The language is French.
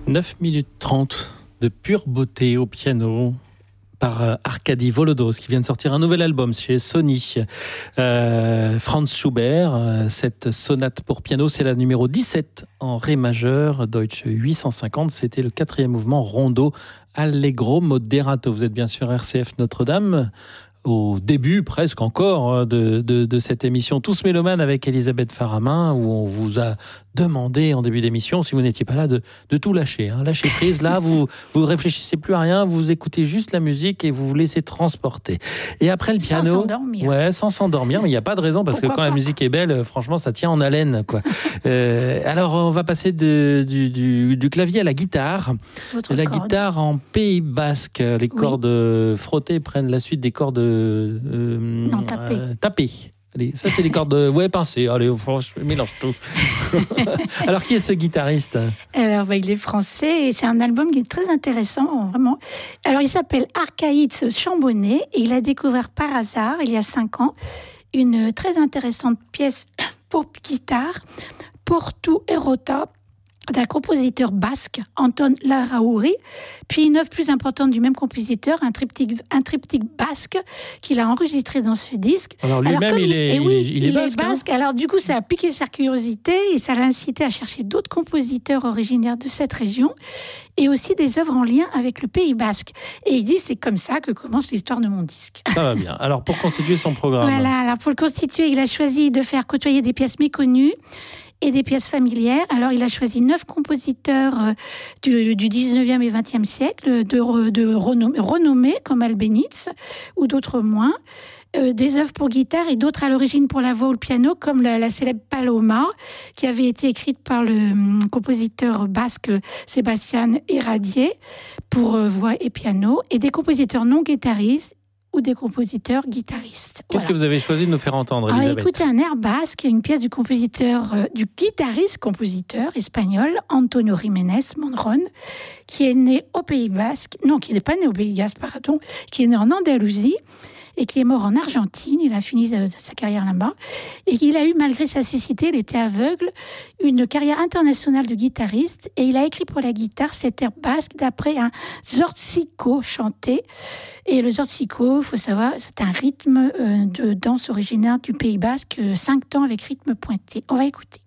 9 minutes 30 de pure beauté au piano par Arkady Volodos qui vient de sortir un nouvel album chez Sony. Franz Schubert, cette sonate pour piano, c'est la numéro 17 en ré majeur, Deutsche 850, c'était le 4e mouvement rondo Allegro moderato. Vous êtes bien sûr RCF Notre-Dame, au début presque encore de cette émission Tous Mélomanes avec Elisabeth Faramin, où on vous a demandé en début d'émission, si vous n'étiez pas là, de tout lâcher. Lâcher prise, là, vous réfléchissez plus à rien, vous écoutez juste la musique et vous vous laissez transporter. Et après le piano... Sans s'endormir. Ouais, sans s'endormir, mais il n'y a pas de raison, parce que quand la musique est belle, franchement, ça tient en haleine, quoi. Alors, on va passer du clavier à la guitare. Guitare en Pays Basque. Les cordes frottées prennent la suite des cordes tapées. Allez, ça, c'est des cordes pincées. Allez, je mélange tout. Alors, qui est ce guitariste ? Alors, il est français et c'est un album qui est très intéressant, vraiment. Alors, il s'appelle Archaïtz Chambonnet et il a découvert par hasard, il y a 5 ans, une très intéressante pièce pour guitare, Portu Erota, d'un compositeur basque, Anton Larrauri, puis une œuvre plus importante du même compositeur, un triptyque basque qu'il a enregistré dans ce disque. Alors lui-même, il est basque. Alors du coup, ça a piqué sa curiosité et ça l'a incité à chercher d'autres compositeurs originaires de cette région et aussi des œuvres en lien avec le Pays Basque. Et il dit, c'est comme ça que commence l'histoire de mon disque. Ça va bien. Alors pour constituer son programme. Voilà, alors pour le constituer, il a choisi de faire côtoyer des pièces méconnues et des pièces familières. Alors, il a choisi 9 compositeurs du 19e et 20e siècle, de renommés comme Albéniz ou d'autres moins. Des œuvres pour guitare et d'autres à l'origine pour la voix ou le piano, comme la célèbre Paloma, qui avait été écrite par le compositeur basque Sébastien Iradier pour voix et piano, et des compositeurs non guitaristes ou des compositeurs guitaristes. Qu'est-ce que vous avez choisi de nous faire entendre, Elisabeth ? Alors, écoutez un air basque, une pièce du guitariste-compositeur espagnol Antonio Jiménez Monron, qui est né au Pays Basque, non, qui n'est pas né au Pays Basque, pardon, qui est né en Andalousie et qui est mort en Argentine. Il a fini sa carrière là-bas. Et il a eu, malgré sa cécité, il était aveugle, une carrière internationale de guitariste. Et il a écrit pour la guitare cet air basque d'après un zortziko chanté. Et le zortziko, il faut savoir, c'est un rythme de danse originaire du Pays Basque, 5 temps avec rythme pointé. On va écouter.